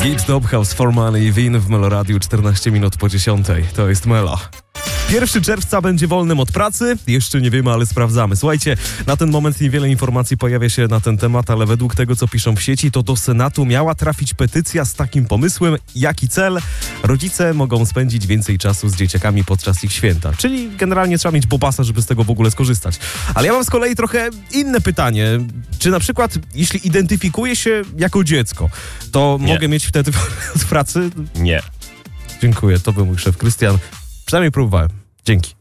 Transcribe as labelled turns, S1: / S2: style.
S1: Git Dobhouse for Money, Win w Meloradiu 14 minut po 10. To jest Melo. 1 czerwca będzie wolnym od pracy. Jeszcze nie wiemy, ale sprawdzamy. Słuchajcie, na ten moment niewiele informacji pojawia się na ten temat, ale według tego, co piszą w sieci, to do Senatu miała trafić petycja z takim pomysłem. Jaki cel? Rodzice mogą spędzić więcej czasu z dzieciakami podczas ich święta. Czyli generalnie trzeba mieć bobasa, żeby z tego w ogóle skorzystać. Ale ja mam z kolei trochę inne pytanie. Czy na przykład, jeśli identyfikuję się jako dziecko, to mogę mieć wtedy od pracy?
S2: Nie.
S1: Dziękuję, to był mój szef Krystian. Przynajmniej próbowałem. Dzięki.